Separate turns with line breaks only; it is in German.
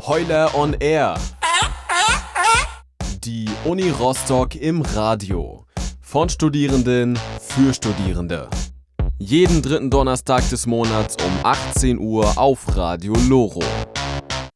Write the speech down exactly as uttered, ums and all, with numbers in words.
Heuler on Air. Die Uni Rostock im Radio. Von Studierenden für Studierende. Jeden dritten Donnerstag des Monats um achtzehn Uhr auf Radio Loro.